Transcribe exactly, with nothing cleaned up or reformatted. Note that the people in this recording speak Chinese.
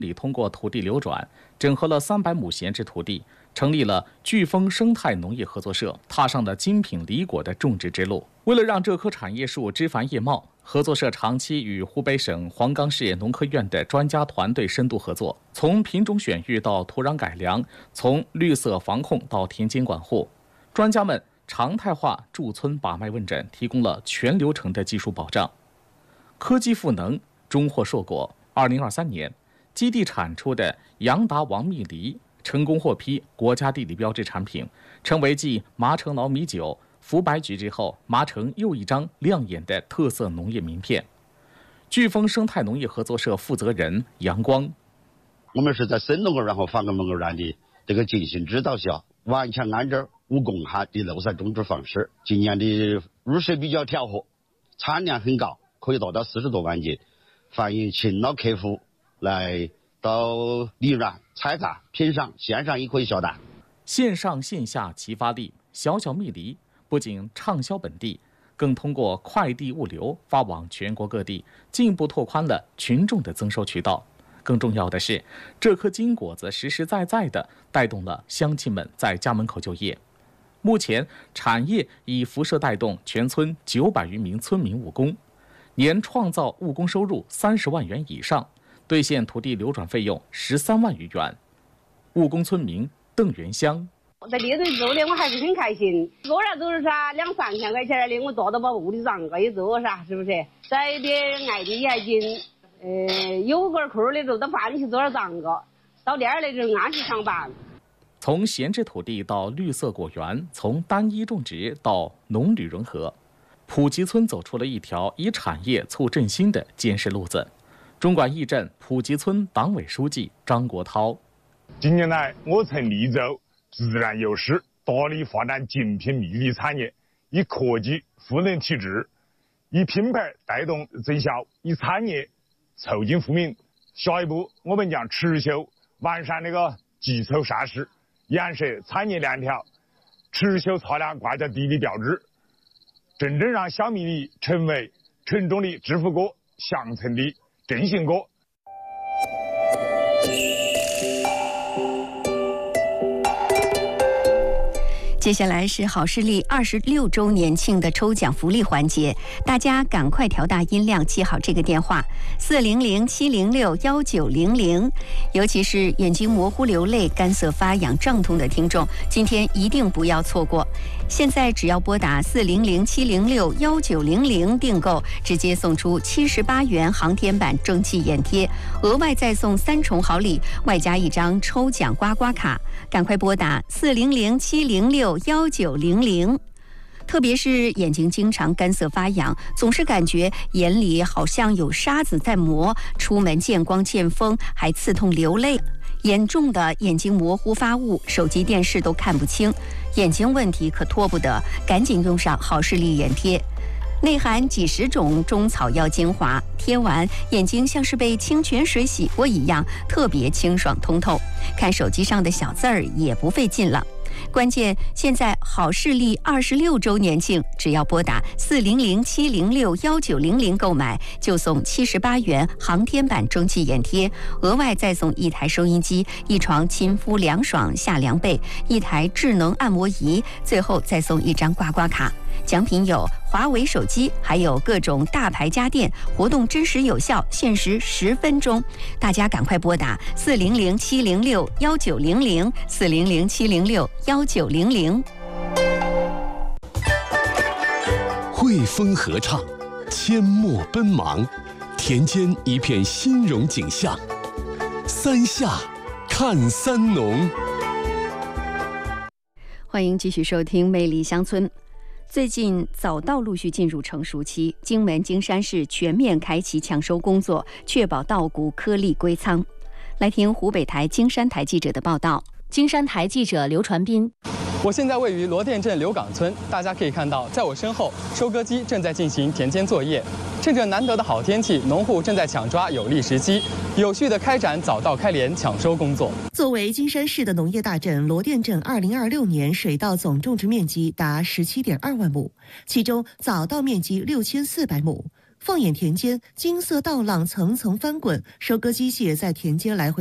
里通过土地流转，整合了三百亩闲置土地，成立了飓风生态农业合作社，踏上了精品梨果的种植之路。为了让这棵产业树枝繁叶茂，合作社长期与湖北省黄冈市农科院的专家团队深度合作，从品种选育到土壤改良，从绿色防控到田间管护，专家们常态化驻村把脉问诊，提供了全流程的技术保障。科技赋能，终获硕果。二零二三年，基地产出的杨达王蜜梨成功获批国家地理标志产品，成为继麻城老米酒、福白菊之后，麻城又一张亮眼的特色农业名片。飓风生态农业合作社负责人杨光： 我们是在省农园和防控农业园的这个精心指导下，完全按照武功哈的漏采种植方式。今年的雨水比较调和，产量很高，可以达到四十多万斤，欢迎勤劳客户来到梨园采摘、品赏，线上也可以下单。 线上线下齐发力，小小蜜梨不仅畅销本地，更通过快递物流发往全国各地，进一步拓宽了群众的增收渠道。更重要的是，这颗金果子实实在在地带动了乡亲们在家门口就业。目前，产业已辐射带动全村九百余名村民务工，年创造务工收入三十万元以上，兑现土地流转费用十三万余元。务工村民邓元香： 在里头做的我还是很开心，个人都是噻，两三千块钱的，我多到把屋里长个也做噻，是不是？在的爱的也近，呃，有个空的时候到饭去做点长个，到店儿里就按时上班。 从闲置土地到绿色果园，从单一种植到农旅融合，普吉村走出了一条以产业促振兴的坚实路子。中管义镇普吉村党委书记张国涛： 近年来，我村荔州自然优势，大力发展精品蜜梨产业，以科技赋能体制，以品牌带动增效，以产业促进富民。下一步，我们将持续完善那个基础设施，沿设产业链条，持续擦亮国家地理标志，真正让小蜜梨成为群众的致富果，乡村的振兴果。 接下来是好视力二十六周年庆的抽奖福利环节，大家赶快调大音量，记好这个电话四零零七零六幺九零零。尤其是眼睛模糊、流泪、干涩发痒、胀痛的听众，今天一定不要错过。现在只要拨打四零零七零六幺九零零订购，直接送出七十八元航天版蒸汽眼贴，额外再送三重好礼，外加一张抽奖刮刮卡。赶快拨打四零零七零六幺九零零。特别是眼睛经常干涩发痒，总是感觉眼里好像有沙子在磨，出门见光见风还刺痛流泪，严重的眼睛模糊发雾，手机电视都看不清，眼睛问题可拖不得，赶紧用上好视力眼贴。内含几十种中草药精华，贴完眼睛像是被清泉水洗过一样，特别清爽通透，看手机上的小字儿也不费劲了。关键现在好视力二十六周年庆，只要拨打四零零七零六幺九零零购买，就送七十八元航天版蒸汽眼贴，额外再送一台收音机、一床亲肤凉爽夏凉被、一台智能按摩仪，最后再送一张刮刮卡。奖品有华为手机，还有各种大牌家电，活动真实有效，限时十分钟。大家赶快拨打四零零七零六幺九零零四零零七零六幺九零零。 汇丰合唱，阡陌奔忙，田间一片欣荣景象。三夏看三农。 欢迎继续收听《魅力乡村》。最近早稻陆续进入成熟期，荆门、荆山市全面开启抢收工作，确保稻谷颗粒归仓。来听湖北台荆山台记者的报道。 荆山台记者刘传斌。 我现在位于罗店镇刘岗村，大家可以看到，在我身后，收割机正在进行田间作业。趁着难得的好天气，农户正在抢抓有利时机，有序地开展早稻开镰抢收工作。 作为金山市的农业大镇，罗店镇二零二六年水稻总种植面积达十七点二万亩，其中早稻面积六千四百亩。 放眼田间，金色稻浪层层翻滚，收割机械在田间来回